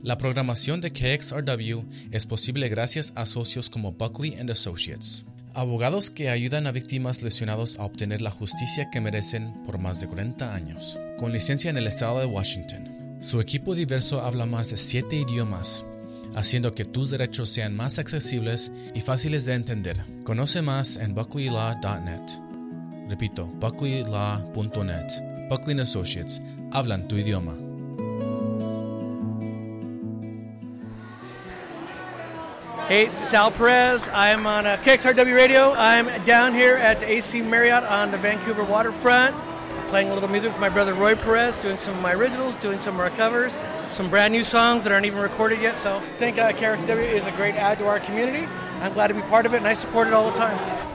La programación de KXRW es posible gracias a socios como Buckley & Associates, abogados que ayudan a víctimas lesionados a obtener la justicia que merecen por más de 40 años. Con licencia en el estado de Washington, su equipo diverso habla más de 7 idiomas, haciendo que tus derechos sean más accesibles y fáciles de entender. Conoce más en buckleylaw.net. Repito, buckleylaw.net. Buckley & Associates. Hablan tu idioma. Hey, it's Al Perez. I'm on KXRW Radio. I'm down here at the AC Marriott on the Vancouver waterfront, playing a little music with my brother Roy Perez, doing some of my originals, doing some of our covers, some brand new songs that aren't even recorded yet. So I think KXRW is a great add to our community. I'm glad to be part of it, and I support it all the time.